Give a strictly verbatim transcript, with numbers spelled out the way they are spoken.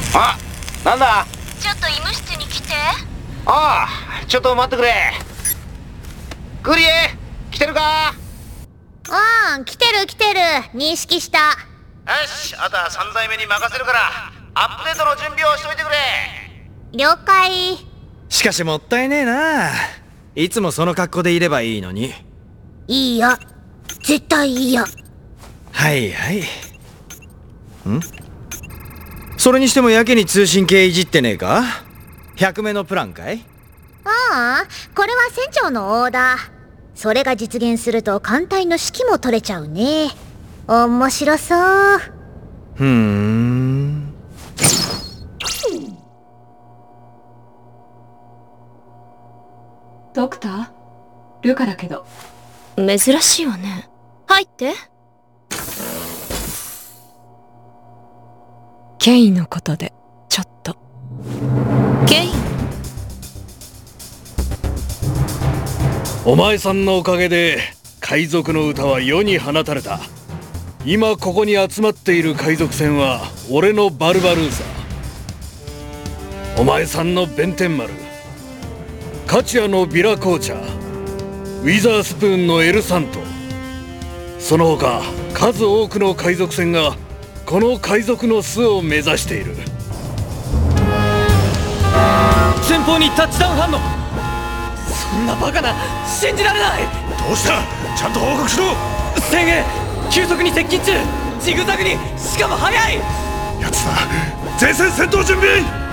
あ、なんだ。 ちょっと医務室に来て。 ああ、ちょっと待ってくれ。クリエ来てるか。 うん、来てる来てる、認識した。よし、あとはさん代目に任せるからアップデートの準備をしといてくれ。 了解。 しかしもったいねえな。いつもその格好でいればいいのに。 いいよ、絶対いいよ。 はいはい。ん？それにしてもやけに通信系いじってねえか？ひゃくめのプランかい？ ああ、これは船長のオーダー。それが実現すると艦隊の指揮も取れちゃうね。面白そう。 ふーん。 ドクター？ルカだけど。 珍しいわね。入って。 ケインのことでちょっと。 ケイン？ お前さんのおかげで海賊の歌は世に放たれた。今ここに集まっている海賊船は俺のバルバルーサ、お前さんのベンテン丸、カチアのビラコーチャー、ウィザースプーンのエルサント、その他数多くの海賊船がこの海賊の巣を目指している。 前方にタッチダウン反応。そんなバカな、信じられない。 どうした？ちゃんと報告しろ。 船影急速に接近中。ジグザグに、しかも速い。 やつだ、前線戦闘準備。